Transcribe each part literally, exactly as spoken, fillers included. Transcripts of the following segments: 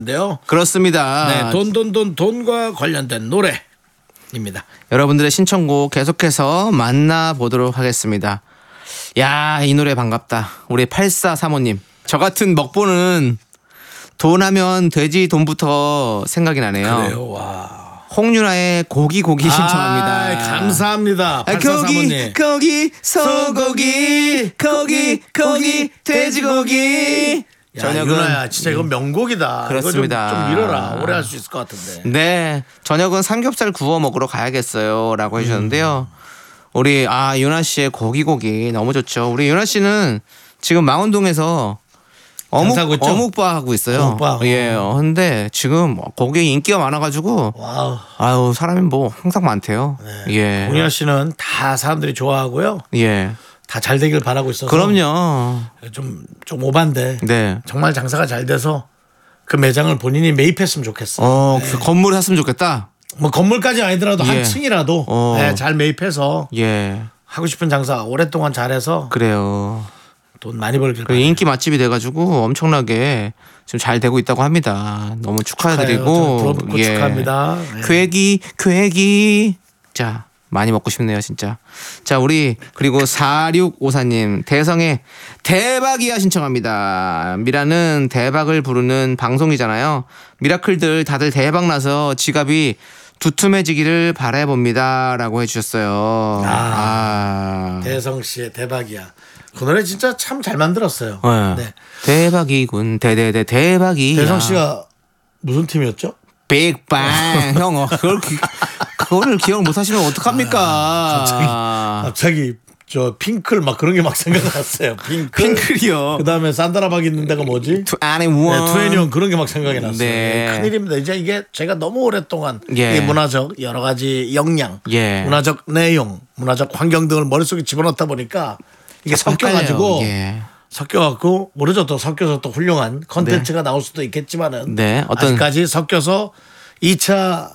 인데요. 그렇습니다. 네, 돈, 돈, 돈, 돈과 관련된 노래입니다. 여러분들의 신청곡 계속해서 만나보도록 하겠습니다. 야, 이 노래 반갑다. 우리 팔사삼오님. 저 같은 먹보는 돈 하면 돼지 돈부터 생각이 나네요. 그래요, 와. 홍윤아의 고기 고기 신청합니다. 아, 감사합니다. 아, 거기 거기 소고기 거기 거기 돼지고기. 야, 저녁은 윤아야, 진짜 이건 명곡이다. 그렇습니다. 이거 좀, 좀 밀어라. 오래 할 수 있을 것 같은데. 네, 저녁은 삼겹살 구워 먹으러 가야겠어요라고 해주셨는데요. 음. 우리 아 윤아 씨의 고기 고기 너무 좋죠. 우리 윤아 씨는 지금 망원동에서 어묵 어묵바 하고 있어요. 어묵바. 예, 근데 지금 거기 인기가 많아가지고 와우. 아유 사람이 뭐 항상 많대요. 네. 예. 윤아 씨는 다 사람들이 좋아하고요. 예. 다 잘 되길 바라고 있어서. 그럼요. 좀, 좀 오반데. 네. 정말 장사가 잘 돼서 그 매장을 본인이 매입했으면 좋겠어. 어, 네. 그 건물을 샀으면 좋겠다. 뭐 건물까지 아니더라도 예. 한 층이라도 어. 네, 잘 매입해서 예. 하고 싶은 장사 오랫동안 잘해서 그래요. 돈 많이 벌길 그 인기 맛집이 돼가지고 엄청나게 지금 잘 되고 있다고 합니다. 너무 축하드리고 예. 축하합니다. 네. 괴기 괴기 자 많이 먹고 싶네요 진짜. 자 우리 그리고 사육오사님 대성의 대박이야 신청합니다. 미라는 대박을 부르는 방송이잖아요. 미라클들 다들 대박 나서 지갑이 두툼해지기를 바라봅니다 라고 해주셨어요. 아, 아. 대성 씨의 대박이야. 그 노래 진짜 참 잘 만들었어요. 네. 네. 대박이군 대대대 대박이야. 대성 씨가 무슨 팀이었죠? 빅뱅. 형 어, 그걸 그거를 기억 못 하시면 어떡합니까? 아, 갑자기 갑자기 저 핑클 막 그런 게 막 생각났어요. 핑클. 핑클이요. 그다음에 산다라박 있는 데가 뭐지? 투애니원. 네, 투애니원 그런 게 막 생각이 났어요. 네. 네, 큰일입니다. 이제 이게 제가 너무 오랫동안 예. 이 문화적 여러 가지 역량, 예. 문화적 내용, 문화적 환경 등을 머릿속에 집어넣다 보니까 이게 섞여가지고 예. 섞여갖고 모르죠. 또 섞여서 또 훌륭한 컨텐츠가 네. 나올 수도 있겠지만은 네. 어떤 아직까지 섞여서 이 차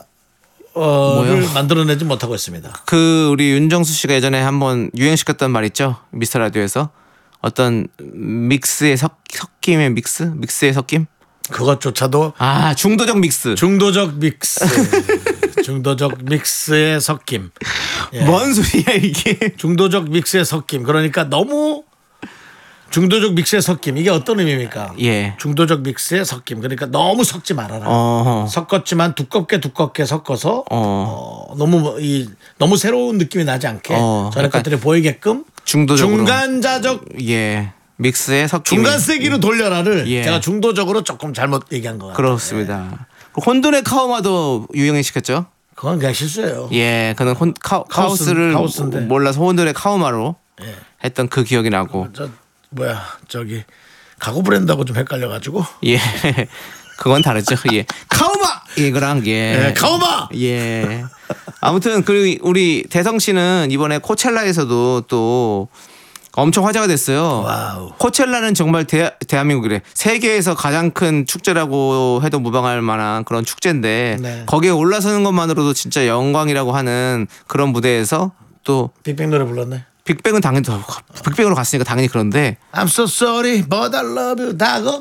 어를 만들어내지 못하고 있습니다. 그 우리 윤정수 씨가 예전에 한번 유행시켰던 말 있죠. 미스터 라디오에서 어떤 믹스의 섞, 섞임의 믹스, 믹스의 섞임. 그것조차도 아 중도적 믹스. 중도적 믹스. 중도적 믹스의 섞임. 예. 뭔 소리야 이게? 중도적 믹스의 섞임. 그러니까 너무 중도적 믹스의 섞임. 이게 어떤 의미입니까? 예. 중도적 믹스의 섞임. 그러니까 너무 섞지 말아라. 어허. 섞었지만 두껍게 두껍게 섞어서 어. 어, 너무 이 너무 새로운 느낌이 나지 않게 어. 저런 것들이 보이게끔 중도적으로. 중간자적 예. 믹스의 섞임. 중간 세기로 돌려라를 예. 제가 중도적으로 조금 잘못 얘기한 것 같아요. 그렇습니다. 예. 혼돈의 카우마도 유행시켰죠. 그건 그냥 실수예요. 예, 그는 혼, 카, 카우스를 카우스인데. 몰라서 혼돈의 카우마로 예. 했던 그 기억이 나고. 저 뭐야 저기 가구 브랜드하고 좀 헷갈려가지고. 예, 그건 다르죠. 예, 카우마 이거랑 예, 예, 카우마. 예. 아무튼 그리고 우리 대성 씨는 이번에 코첼라에서도 또 엄청 화제가 됐어요. 와우. 코첼라는 정말 대, 대한민국이래. 세계에서 가장 큰 축제라고 해도 무방할 만한 그런 축제인데 네. 거기에 올라서는 것만으로도 진짜 영광이라고 하는 그런 무대에서 또 빅뱅 노래 불렀네. 빅뱅은 당연히 더 빅뱅으로 갔으니까 당연히 그런데 I'm so sorry but I love you 다고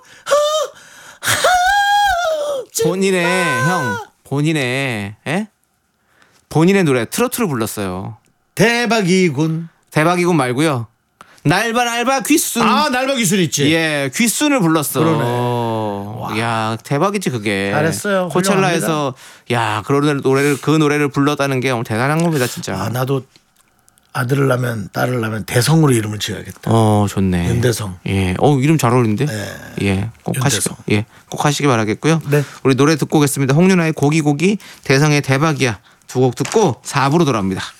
본인의 형 본인의 에? 본인의 노래 트로트를 불렀어요. 대박이군. 대박이군 말고요. 날바 날바 귀순. 아 날바 귀순 있지. 예, 귀순을 불렀어. 그러네. 야 대박이지 그게. 잘했어요. 코첼라에서 야 그런 노래를 그 노래를 불렀다는 게 대단한 겁니다 진짜. 아 나도 아들을 낳으면 딸을 낳으면 대성으로 이름을 지어야겠다. 어 좋네. 윤대성. 예, 어 이름 잘 어울리는데. 네. 예, 꼭 하시. 윤대성. 예, 꼭 하시기 바라겠고요. 네. 우리 노래 듣고 오겠습니다. 홍윤아의 고기 고기, 대성의 대박이야 두 곡 듣고 사 부로 돌아옵니다.